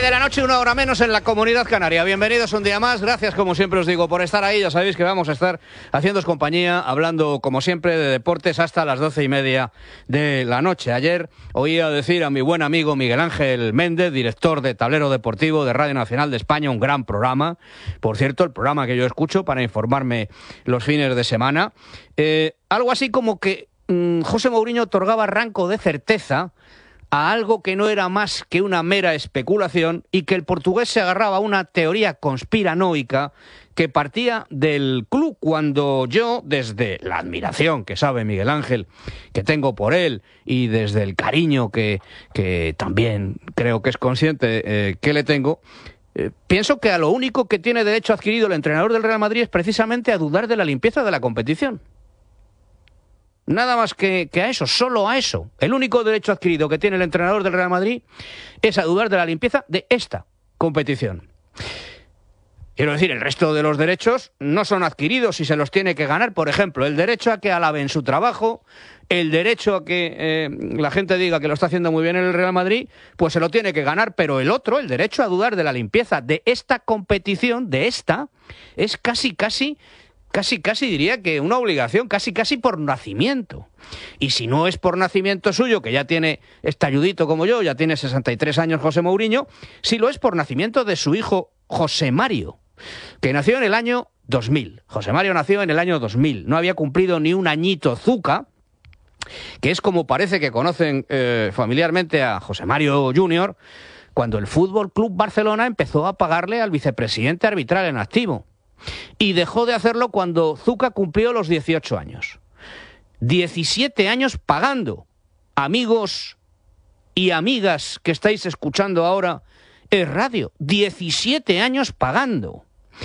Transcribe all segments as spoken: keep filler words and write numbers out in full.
de la noche, una hora menos en la Comunidad Canaria. Bienvenidos un día más. Gracias, como siempre os digo, por estar ahí. Ya sabéis que vamos a estar haciéndoos compañía, hablando, como siempre, de deportes hasta las doce y media de la noche. Ayer oía decir a mi buen amigo Miguel Ángel Méndez, director de Tablero Deportivo de Radio Nacional de España, un gran programa. Por cierto, el programa que yo escucho para informarme los fines de semana. Eh, algo así como que mmm, José Mourinho otorgaba rango de certeza a algo que no era más que una mera especulación y que el portugués se agarraba a una teoría conspiranoica que partía del club, cuando yo, desde la admiración que sabe Miguel Ángel que tengo por él y desde el cariño que, que también creo que es consciente eh, que le tengo, eh, pienso que a lo único que tiene derecho adquirido el entrenador del Real Madrid es precisamente a dudar de la limpieza de la competición. Nada más que, que a eso, solo a eso. El único derecho adquirido que tiene el entrenador del Real Madrid es a dudar de la limpieza de esta competición. Quiero decir, el resto de los derechos no son adquiridos y se los tiene que ganar. Por ejemplo, el derecho a que alaben su trabajo, el derecho a que eh, la gente diga que lo está haciendo muy bien en el Real Madrid, pues se lo tiene que ganar. Pero el otro, el derecho a dudar de la limpieza de esta competición, de esta, es casi, casi... Casi, casi diría que una obligación, casi, casi por nacimiento. Y si no es por nacimiento suyo, que ya tiene estalludito como yo, ya tiene sesenta y tres años José Mourinho, si lo es por nacimiento de su hijo José Mario, que nació en el año dos mil. José Mario nació en el año dos mil. No había cumplido ni un añito Zucca, que es como parece que conocen eh, familiarmente a José Mario junior, cuando el Fútbol Club Barcelona empezó a pagarle al vicepresidente arbitral en activo. Y dejó de hacerlo cuando Zucca cumplió los dieciocho años. diecisiete años pagando. Amigos y amigas que estáis escuchando ahora es radio. diecisiete años pagando.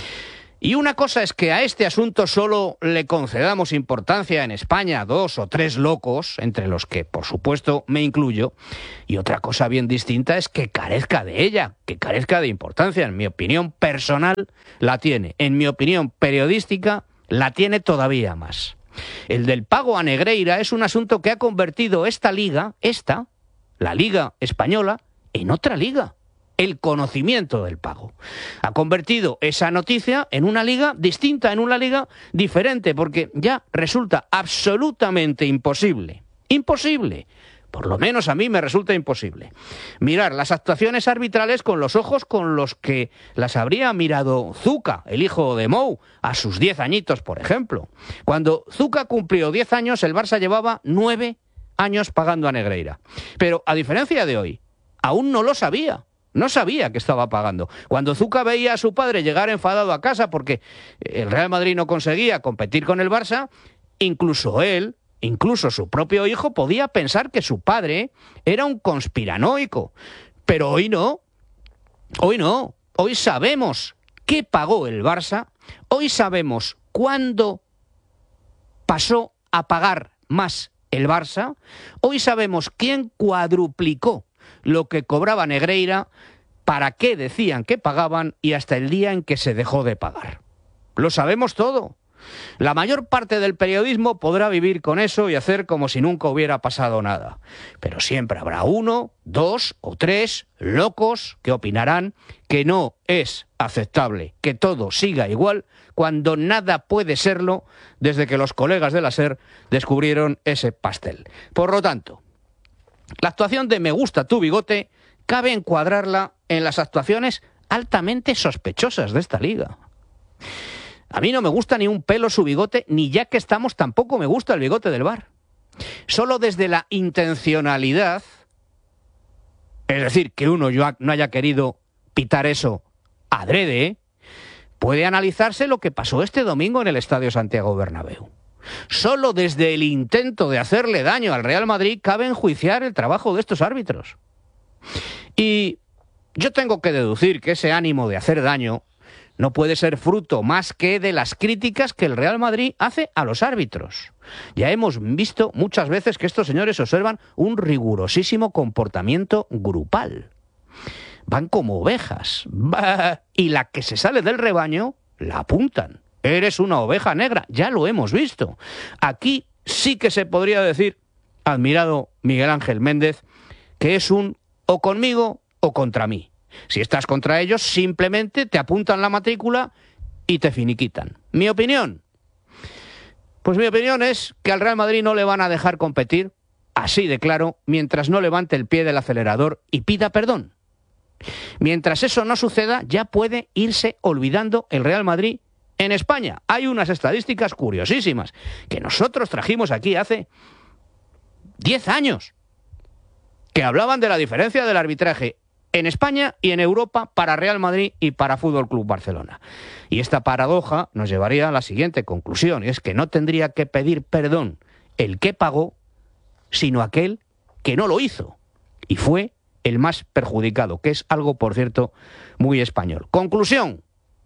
Y una cosa es que a este asunto solo le concedamos importancia en España dos o tres locos, entre los que, por supuesto, me incluyo, y otra cosa bien distinta es que carezca de ella, que carezca de importancia. En mi opinión personal la tiene, en mi opinión periodística la tiene todavía más. El del pago a Negreira es un asunto que ha convertido esta liga, esta, la Liga Española, en otra liga. El conocimiento del pago. Ha convertido esa noticia en una liga distinta, en una liga diferente, porque ya resulta absolutamente imposible, imposible, por lo menos a mí me resulta imposible, mirar las actuaciones arbitrales con los ojos con los que las habría mirado Zucca, el hijo de Mou, a sus diez añitos, por ejemplo. Cuando Zucca cumplió diez años, el Barça llevaba nueve años pagando a Negreira. Pero, a diferencia de hoy, aún no lo sabía. No sabía que estaba pagando. Cuando Zucca veía a su padre llegar enfadado a casa porque el Real Madrid no conseguía competir con el Barça, incluso él, incluso su propio hijo, podía pensar que su padre era un conspiranoico. Pero hoy no. Hoy no. Hoy sabemos qué pagó el Barça. Hoy sabemos cuándo pasó a pagar más el Barça. Hoy sabemos quién cuadruplicó lo que cobraba Negreira, para qué decían que pagaban y hasta el día en que se dejó de pagar. Lo sabemos todo. La mayor parte del periodismo podrá vivir con eso y hacer como si nunca hubiera pasado nada. Pero siempre habrá uno, dos o tres locos que opinarán que no es aceptable que todo siga igual cuando nada puede serlo desde que los colegas de la SER descubrieron ese pastel. Por lo tanto, la actuación de Me gusta tu bigote cabe encuadrarla en las actuaciones altamente sospechosas de esta liga. A mí no me gusta ni un pelo su bigote, ni ya que estamos tampoco me gusta el bigote del V A R. Solo desde la intencionalidad, es decir, que uno no haya querido pitar eso adrede, puede analizarse lo que pasó este domingo en el Estadio Santiago Bernabéu. Solo desde el intento de hacerle daño al Real Madrid cabe enjuiciar el trabajo de estos árbitros. Y yo tengo que deducir que ese ánimo de hacer daño no puede ser fruto más que de las críticas que el Real Madrid hace a los árbitros. Ya hemos visto muchas veces que estos señores observan un rigurosísimo comportamiento grupal. Van como ovejas, y la que se sale del rebaño la apuntan. Eres una oveja negra, ya lo hemos visto. Aquí sí que se podría decir, admirado Miguel Ángel Méndez, que es un o conmigo o contra mí. Si estás contra ellos, simplemente te apuntan la matrícula y te finiquitan. ¿Mi opinión? Pues mi opinión es que al Real Madrid no le van a dejar competir, así de claro, mientras no levante el pie del acelerador y pida perdón. Mientras eso no suceda, ya puede irse olvidando el Real Madrid en España. Hay unas estadísticas curiosísimas que nosotros trajimos aquí hace diez años, que hablaban de la diferencia del arbitraje en España y en Europa para Real Madrid y para Fútbol Club Barcelona. Y esta paradoja nos llevaría a la siguiente conclusión, y es que no tendría que pedir perdón el que pagó, sino aquel que no lo hizo, y fue el más perjudicado, que es algo, por cierto, muy español. Conclusión.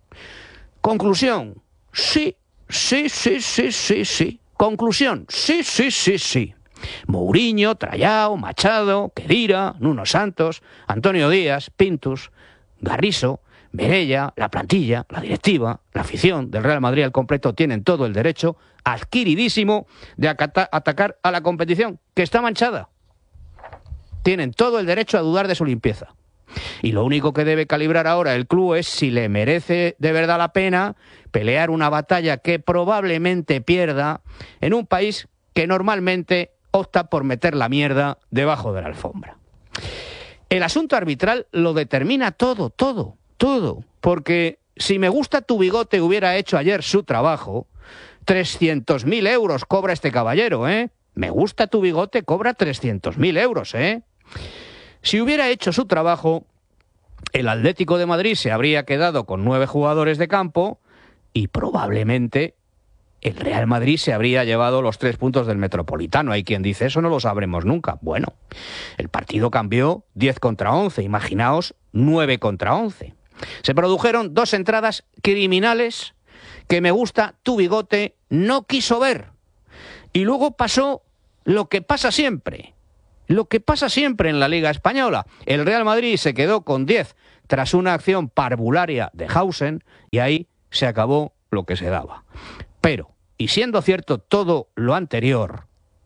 Conclusión. Sí, sí, sí, sí, sí, sí. Conclusión. Sí, sí, sí, sí. Mourinho, Trayao, Machado, Khedira, Nuno Santos, Antonio Díaz, Pintus, Garriso, Merella, la plantilla, la directiva, la afición del Real Madrid al completo tienen todo el derecho adquiridísimo de acata- atacar a la competición, que está manchada. Tienen todo el derecho a dudar de su limpieza. Y lo único que debe calibrar ahora el club es si le merece de verdad la pena pelear una batalla que probablemente pierda en un país que normalmente opta por meter la mierda debajo de la alfombra. El asunto arbitral lo determina todo, todo, todo. Porque si Me Gusta Tu Bigote hubiera hecho ayer su trabajo, trescientos mil euros cobra este caballero, ¿eh? Me Gusta Tu Bigote cobra trescientos mil euros, ¿eh? Si hubiera hecho su trabajo, el Atlético de Madrid se habría quedado con nueve jugadores de campo y probablemente el Real Madrid se habría llevado los tres puntos del Metropolitano. Hay quien dice, eso no lo sabremos nunca. Bueno, el partido cambió diez contra once, imaginaos nueve contra once. Se produjeron dos entradas criminales que Me Gusta Tu Bigote no quiso ver. Y luego pasó lo que pasa siempre, lo que pasa siempre en la Liga Española. El Real Madrid se quedó con diez tras una acción parvularia de Hausen y ahí se acabó lo que se daba. Pero, y siendo cierto todo lo anterior,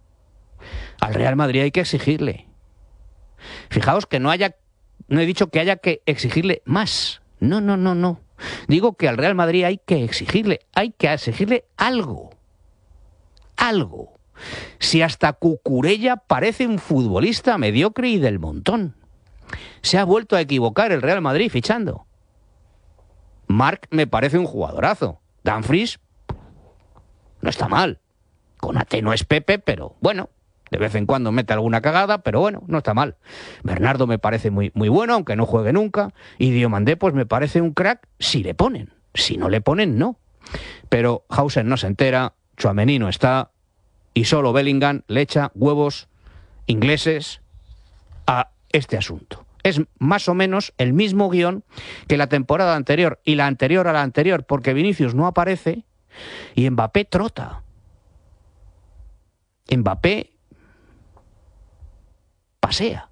al Real Madrid hay que exigirle. Fijaos que no haya, no he dicho que haya que exigirle más. No, no, no, no. Digo que al Real Madrid hay que exigirle, hay que exigirle algo. Algo. Si hasta Cucurella parece un futbolista mediocre y del montón. Se ha vuelto a equivocar el Real Madrid fichando. Marc me parece un jugadorazo. Dumfries no está mal. Konaté no es Pepe, pero bueno, de vez en cuando mete alguna cagada, pero bueno, no está mal. Bernardo me parece muy, muy bueno, aunque no juegue nunca. Y Diomandé, pues me parece un crack si le ponen. Si no le ponen, no. Pero Hausen no se entera, Tchouaméni no está, y solo Bellingham le echa huevos ingleses a este asunto. Es más o menos el mismo guión que la temporada anterior y la anterior a la anterior, porque Vinicius no aparece y Mbappé trota. Mbappé pasea.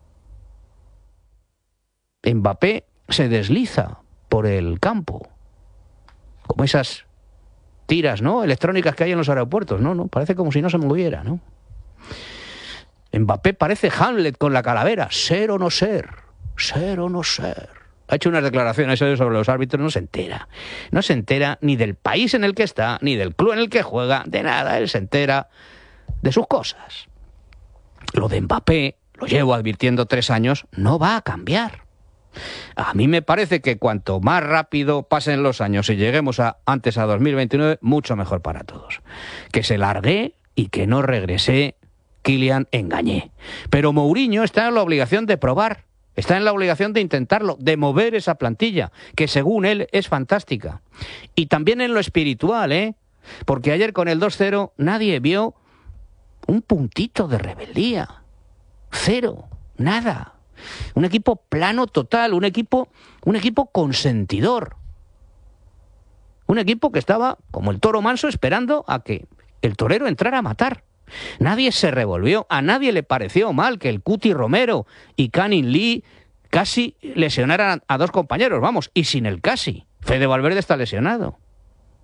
Mbappé se desliza por el campo, como esas tiras, ¿no?, electrónicas que hay en los aeropuertos. No, no, parece como si no se moviera, ¿no? Mbappé parece Hamlet con la calavera. Ser o no ser, ser o no ser. Ha hecho unas declaraciones sobre los árbitros, no se entera. No se entera ni del país en el que está, ni del club en el que juega, de nada. Él se entera de sus cosas. Lo de Mbappé, lo llevo advirtiendo tres años, no va a cambiar. A mí me parece que cuanto más rápido pasen los años y lleguemos a antes a dos mil veintinueve, mucho mejor para todos. Que se largue y que no regrese Kylian Engañé. Pero Mourinho está en la obligación de probar, está en la obligación de intentarlo, de mover esa plantilla, que según él es fantástica. Y también en lo espiritual, ¿eh? Porque ayer con el dos cero nadie vio un puntito de rebeldía. Cero, nada. Un equipo plano total, un equipo, un equipo consentidor. Un equipo que estaba, como el toro manso, esperando a que el torero entrara a matar. Nadie se revolvió, a nadie le pareció mal que el Cuti Romero y Canning Lee casi lesionaran a dos compañeros, vamos, y sin el casi. Fede Valverde está lesionado.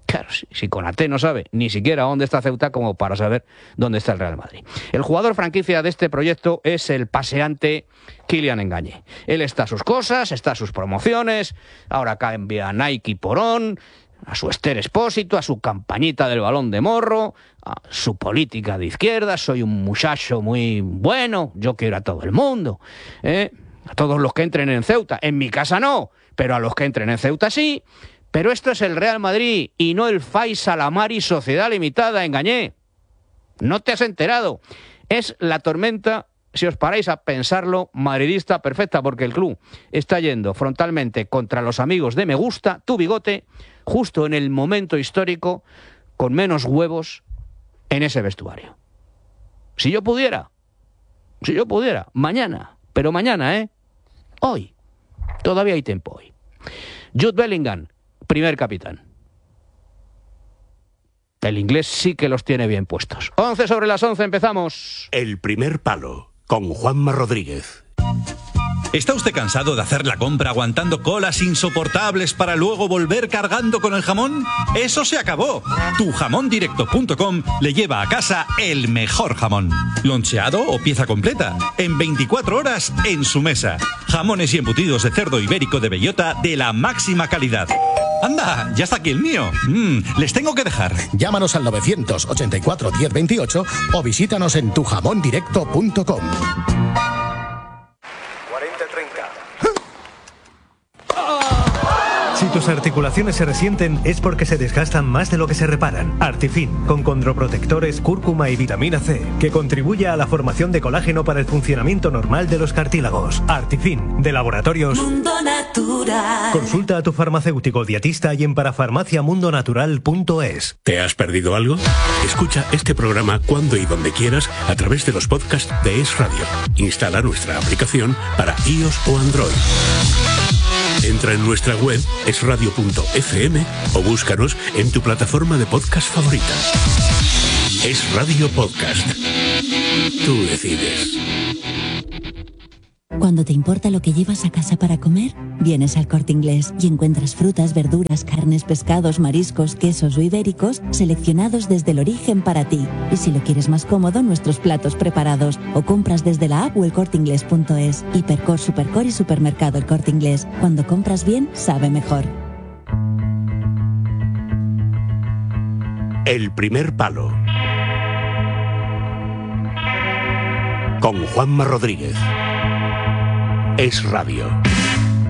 Claro, si, si Konaté no sabe ni siquiera dónde está Ceuta como para saber dónde está el Real Madrid. El jugador franquicia de este proyecto es el paseante Kylian Engañé. Él está a sus cosas, está a sus promociones, ahora cambia a Nike por On, a su Esther Expósito, a su campañita del balón de morro, a su política de izquierda. Soy un muchacho muy bueno, yo quiero a todo el mundo, ¿eh? A todos los que entren en Ceuta. En mi casa no, pero a los que entren en Ceuta sí. Pero esto es el Real Madrid y no el Faisal Amari Sociedad Limitada, Engañé. No te has enterado. Es la tormenta, si os paráis a pensarlo, madridista perfecta, porque el club está yendo frontalmente contra los amigos de Me Gusta, Tu Bigote, justo en el momento histórico, con menos huevos en ese vestuario. Si yo pudiera, si yo pudiera, mañana, pero mañana, ¿eh? Hoy, todavía hay tiempo hoy. Jude Bellingham, primer capitán. El inglés sí que los tiene bien puestos. once sobre las once, empezamos. El primer palo, con Juanma Rodríguez. ¿Está usted cansado de hacer la compra aguantando colas insoportables para luego volver cargando con el jamón? ¡Eso se acabó! tu jamón directo punto com le lleva a casa el mejor jamón. Loncheado o pieza completa, en veinticuatro horas en su mesa. Jamones y embutidos de cerdo ibérico de bellota de la máxima calidad. ¡Anda! ¡Ya está aquí el mío! Mm, les tengo que dejar. Llámanos al novecientos ochenta y cuatro diez veintiocho o visítanos en tu jamón directo punto com. Si tus articulaciones se resienten es porque se desgastan más de lo que se reparan. Artifin, con condroprotectores, cúrcuma y vitamina C, que contribuye a la formación de colágeno para el funcionamiento normal de los cartílagos. Artifin, de Laboratorios Mundo Natural. Consulta a tu farmacéutico dietista y en parafarmacia mundo natural punto es. ¿Te has perdido algo? Escucha este programa cuando y donde quieras a través de los podcasts de Es Radio. Instala nuestra aplicación para iOS o Android. Entra en nuestra web es radio punto f m o búscanos en tu plataforma de podcast favorita. Es Radio Podcast. Tú decides. Cuando te importa lo que llevas a casa para comer, vienes al Corte Inglés y encuentras frutas, verduras, carnes, pescados, mariscos, quesos o ibéricos seleccionados desde el origen para ti. Y si lo quieres más cómodo, nuestros platos preparados o compras desde la app o el corte inglés punto es. Hipercor, Supercor y Supermercado El Corte Inglés. Cuando compras bien, sabe mejor. El primer palo, con Juanma Rodríguez. Es Radio.